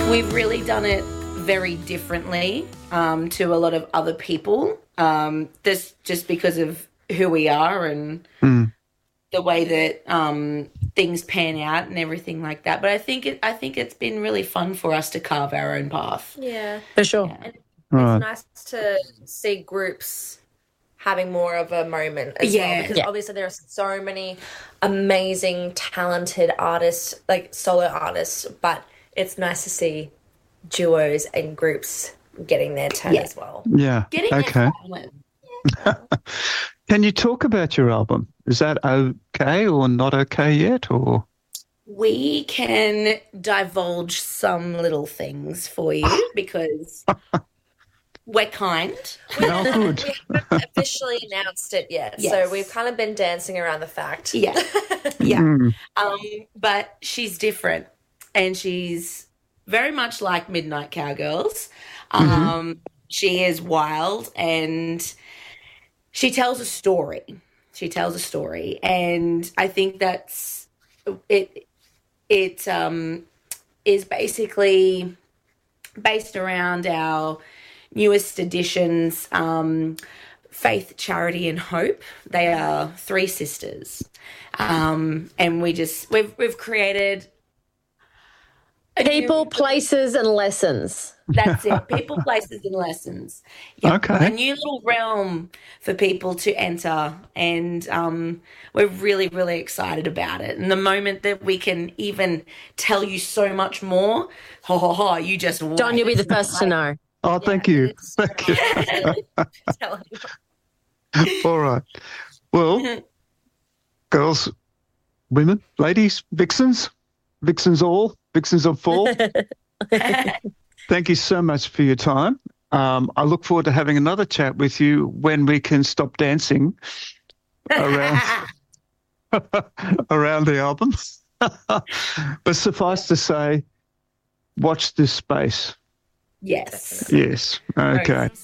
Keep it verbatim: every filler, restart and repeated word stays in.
We've really done it very differently um, to a lot of other people. Um, this just because of who we are and Mm. the way that um, things pan out and everything like that. But I think it, I think it's been really fun for us to carve our own path. Yeah, For sure. Yeah. and Right. it's nice to see groups having more of a moment as Yeah. well, because Yeah. obviously there are so many amazing, talented artists, like solo artists, but it's nice to see duos and groups getting their turn Yeah. as well. Yeah. Getting Okay. there. Can you talk about your album? Is that okay or not okay yet? Or We can divulge some little things for you because we're kind. no good? We haven't officially announced it yet, Yes. so we've kind of been dancing around the fact. Yeah. Yeah. Mm. Um, but she's different and she's very much like Midnight Cowgirls. Um, She is wild and she tells a story. She tells a story. And I think that's it. It um, is basically based around our newest editions, um, Faith, Charity, and Hope. They are three sisters, um, and we just we've we've created a new- People, places, and lessons. That's it. People, places, and lessons. Yep. Okay. A new little realm for people to enter, and um, we're really, really excited about it. And the moment that we can even tell you so much more, ho ho ho, you just wait. Don, you'll be the first to know. Oh, thank you. it's- Thank you. Telling you. All right. Well, girls, women, ladies, vixens, vixens all, vixens of four. Thank you so much for your time. Um, I look forward to having another chat with you when we can stop dancing around around the album. But suffice to say, watch this space. Yes. Yes. Okay.